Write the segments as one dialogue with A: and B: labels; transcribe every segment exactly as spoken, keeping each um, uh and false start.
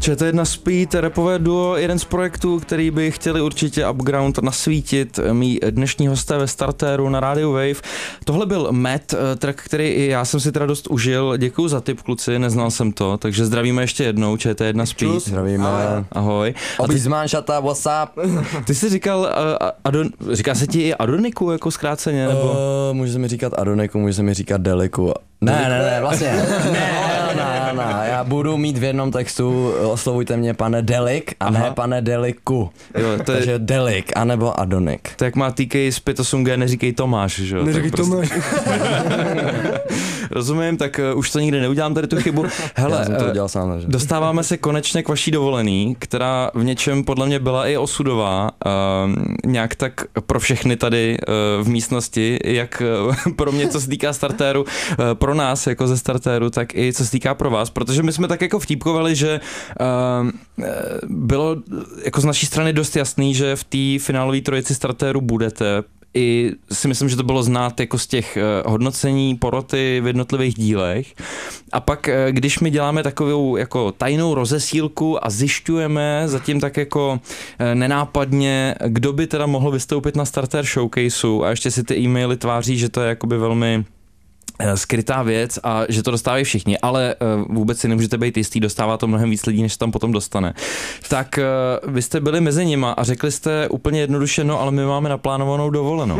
A: Č T jedna Speed, rapové duo, jeden z projektů, který by chtěli určitě Upground nasvítit. Mí dnešní hosté ve startéru na rádiu Wave. Tohle byl Matt, track, který i já jsem si teda dost užil. Děkuju za tip, kluci, neznal jsem to, takže zdravíme ještě jednou, Č T jedna Speed.
B: Zdravíme.
A: Ahoj.
B: Obizman, šata, what's up?
A: Ty jsi říkal, uh, Adon, říká se ti i Adoniku jako zkráceně, nebo?
B: Uh, může se mi říkat Adoniku, může se mi říkat Deliku. Ne, ne, ne, vlastně, ne, ne, ne, já budu mít v jednom textu, oslovujte mě pane Delik a Aha. ne pane Deliku.
A: Jo, to je,
B: takže Delik, anebo Adonik.
A: To jak má T K z pět osm G, neříkej Tomáš, že jo?
C: Neříkej
A: tak
C: Tomáš.
A: Prostě... Rozumím, tak uh, už to nikdy neudělám tady tu chybu. Hele,
B: já jsem to udělal sám, že?
A: Dostáváme se konečně k vaší dovolený, která v něčem podle mě byla i osudová, uh, nějak tak pro všechny tady uh, v místnosti, jak uh, pro mě, co se týká startéru, uh, pro nás jako ze startéru, tak i co se týká pro vás, protože my jsme tak jako vtípkovali, že uh, bylo jako z naší strany dost jasný, že v té finálové trojici startéru budete. I si myslím, že to bylo znát jako z těch uh, hodnocení poroty v jednotlivých dílech. A pak, uh, když my děláme takovou jako tajnou rozesílku a zjišťujeme zatím tak jako uh, nenápadně, kdo by teda mohl vystoupit na starter showcaseu a ještě si ty e-maily tváří, že to je jakoby velmi skrytá věc a že to dostávají všichni, ale uh, vůbec si nemůžete být jistý, dostává to mnohem víc lidí, než se tam potom dostane. Tak uh, vy jste byli mezi nima a řekli jste úplně jednoduše, no ale my máme naplánovanou dovolenou.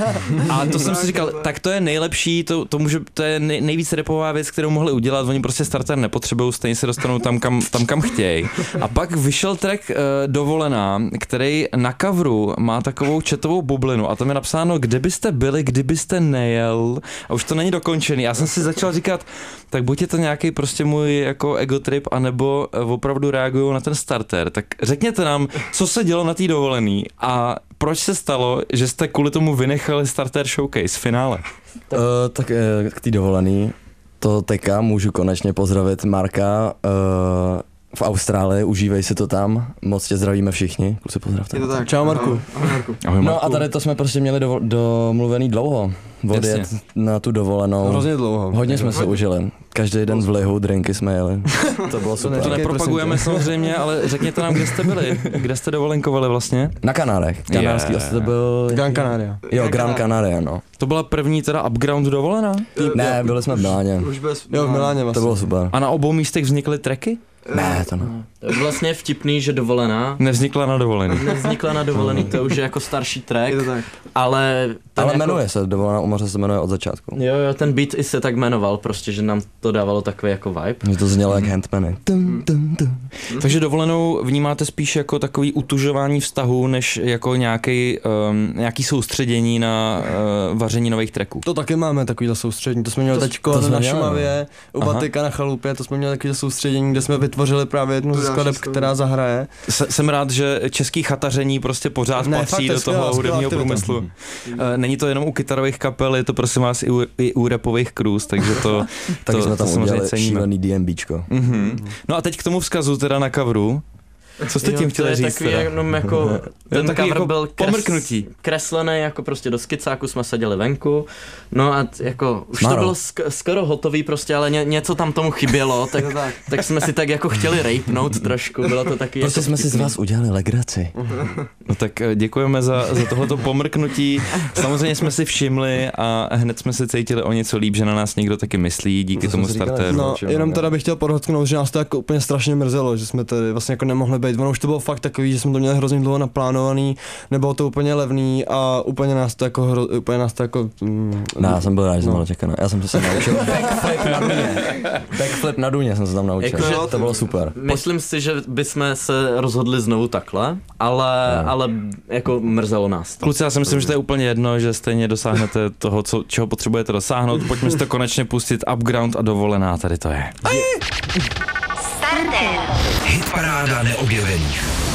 A: A to jsem si říkal, tak to je nejlepší, to, to, může, to je nej, nejvíc repová věc, kterou mohli udělat, oni prostě starter nepotřebují, stejně se dostanou tam, kam, tam, kam chtějí. A pak vyšel track uh, Dovolená, který na coveru má takovou chatovou bublinu a tam je napsáno, kde byste byli, kdybyste nejel, a už to není dokončený. Já jsem si začal říkat, tak buď je to nějaký prostě můj jako ego trip, anebo opravdu reagují na ten starter. Tak řekněte nám, co se dělo na té dovolený a proč se stalo, že jste kvůli tomu vynechali starter showcase v finále?
B: Uh, tak uh, k té dovolený, to teďka můžu konečně pozdravit Marka uh, v Austrálii, užívej si to tam, moc tě zdravíme všichni, kluci pozdravte.
C: Je to tak. Čau Marku. Ahoj Marku.
A: Ahoj, Marku.
B: No a tady to jsme prostě měli do, domluvený dlouho, odjet
A: Jasně.
B: na tu dovolenou.
C: Hrozně dlouho.
B: Hodně jsme se užili. Každý den v lihu, drinky jsme jeli. To bylo super.
A: To nepropagujeme samozřejmě, ale řekněte nám, kde jste byli, kde jste dovolenkovali vlastně?
B: Na Kanárech. Kanárský
A: Yeah.
B: yeah. to byl...
C: Gran Canaria.
B: Jo, Gran Canaria, no.
A: To byla první teda Upground dovolená?
B: Ne, byli jsme v Miláně.
C: Už bez... Jo, v Miláně vlastně.
B: To bylo super.
A: A na obou místech vznikly tracky?
B: Ne, to ne.
D: To je vlastně vtipný, že dovolená
A: Nevznikla na dovolený.
D: nevznikla na dovolený, to už je jako starší track,
C: Je to tak.
D: ale... ten
B: Ale
D: jako,
B: jmenuje se, Dovolená u moře se jmenuje od začátku.
D: Jo, jo, ten beat i se tak jmenoval, prostě, že nám to dávalo takový jako vibe.
B: Že to znělo jak Handmany. Tum, tum, tum.
A: Takže dovolenou vnímáte spíš jako takový utužování vztahu, než jako nějaký, um, nějaký soustředění na uh, vaření nových tracků.
C: To taky máme takovýhle soustředění, to jsme měli
B: To-
C: teďko
B: to jsme
C: na
B: měli.
C: Šumavě, u
A: Aha.
C: Batyka na chalupě, to jsme měli takovýhle soustředění, kde jsme vytvořili právě jednu ze skladeb, která zahraje.
A: S- jsem rád, že český chataření prostě pořád
C: Ne,
A: patří
C: fakt, to je
A: do toho
C: skvělá-
A: hudebního
C: skvělá aktivita.
A: průmyslu. Uh, není to jenom u kytarových kapel, je to prosím vás i u, i u rapových krůz, takže to,
B: Takže
A: to,
B: jsme
A: to
B: tam
A: samozřejmě
B: udělali
A: ceníme.
B: šílený DMBčko.
A: Mhm. No a teď k tomu vzkazu teda na coveru. Co jste
D: Jo,
A: tím
D: to
A: chtěli
D: je
A: říct
D: takový
A: teda?
D: jenom jako, ten
A: takový
D: cover
A: jako
D: byl kres,
A: pomrknutí.
D: kreslený jako prostě do skicáku jsme seděli venku, no a t- jako už
B: Smaro.
D: to bylo sk- skoro hotový prostě, ale ně, něco tam tomu chybělo, tak,
C: Je to tak.
D: tak jsme si tak jako chtěli rejpnout trošku, bylo to taky
B: Prostě
D: jako
B: jsme si z vás udělali legraci.
A: No tak eh, děkujeme za, za tohleto pomrknutí. Samozřejmě jsme si všimli a hned jsme se cítili o něco líp, že na nás někdo taky myslí díky
B: To
A: tomu
B: jsme si říkali.
A: startéru.
C: No,
B: čeho,
C: jenom
B: ne?
C: teda bych chtěl podotknout, že nás to jako úplně strašně mrzelo, že jsme tady vlastně jako nemohli být. Ono už to bylo fakt takový, že jsme to měli hrozně dlouho naplánovaný, nebylo to úplně levný a úplně nás to jako, hro, úplně nás to jako... Mm,
B: Ne, já jsem byl rád, že jsem
C: No.
B: byl čekaný. Já jsem se naučil backflip na duně. Backflip na duně jsem se tam naučil.
D: Jakože-
B: To bylo super.
D: Myslím si, že bychom se rozhodli znovu takhle, ale,
B: No.
D: ale jako mrzelo nás to.
A: Kluci, já si myslím, že to je úplně jedno, že stejně dosáhnete toho, co, čeho potřebujete dosáhnout. Pojďme si to konečně pustit. Upground a dovolená, tady to je.
E: Starter.
F: Hitparáda neobjevených.